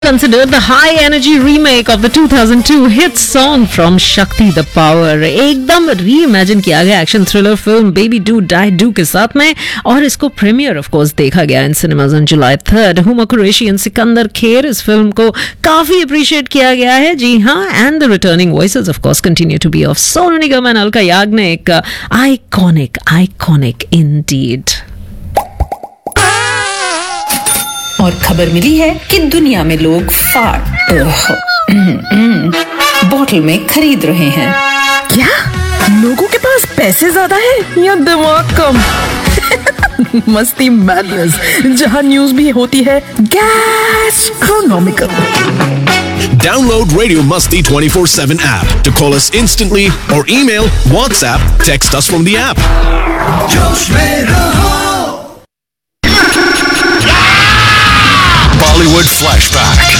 Considered the high energy remake of the 2002 hit song from Shakti the Power. एकदम reimagine किया गया action thriller film baby do die do के साथ में, और इसको प्रीमियर ऑफ कोर्स देखा गया इन cinemas on July 3rd. Huma Qureshi and Sikandar Kher इस फिल्म को काफी अप्रिशिएट किया गया है. जी हाँ, and the returning voices of course continue to be of Sonu Nigam and Alka Yagnik. Iconic Indeed. और खबर मिली है कि दुनिया में लोग फाट बॉटल में खरीद रहे हैं. क्या लोगों के पास पैसे ज्यादा है या दिमाग कम? मस्ती मैडनेस, जहां न्यूज भी होती है गैस्ट्रोनॉमिकल. Download Radio Musti 24/7 app to call us instantly or email, WhatsApp, text us from the app. जोश में रहो. Bollywood Flashback.